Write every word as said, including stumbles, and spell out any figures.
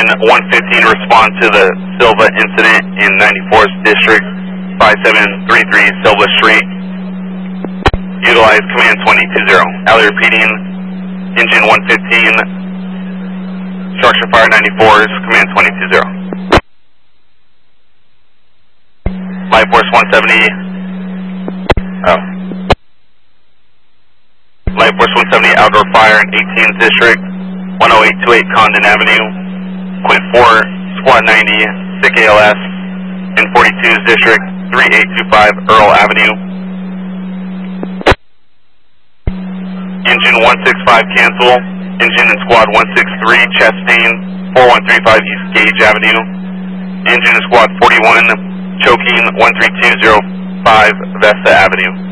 Engine one fifteen, respond to the Silva incident in ninety-fourth District, five seven three three Silva Street. Utilize command twenty two zero. Alley repeating, Engine one fifteen, structure fire ninety-fours, command twenty two zero. Light Force one seventy, oh. Light Force one seventy, outdoor fire in eighteenth District, one oh eight two eight Condon Avenue, Quint four, Squad ninety, S I C A L S, in forty-second District, three eight two five Earl Avenue. Engine one sixty-five cancel, Engine and Squad one sixty-three Chastain, four one three five East Gage Avenue, Engine and Squad forty-one choking one three two zero five Vesta Avenue.